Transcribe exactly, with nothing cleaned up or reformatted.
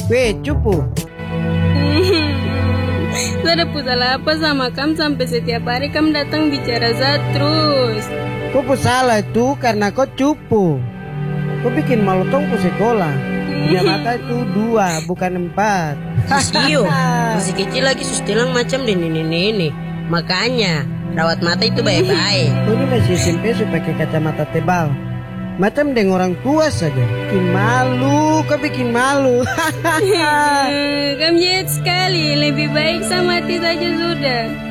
Weh, cupu. Saya ada salah apa sama kamu sampai setiap hari kamu datang bicara saya terus. Kau pu salah itu karena kau cupu. Kau bikin malu tong pu sekolah. Punya mata itu dua, bukan empat. Sio, masih kecil lagi sustilang macam di ini-ini. Makanya, rawat mata itu baik-baik. Kau ini masih S M P sudah pakai kacamata tebal. Macam dengan orang tua saja. Bikin malu, kau bikin malu. Kamu jahat sekali, lebih baik sama mati saja sudah.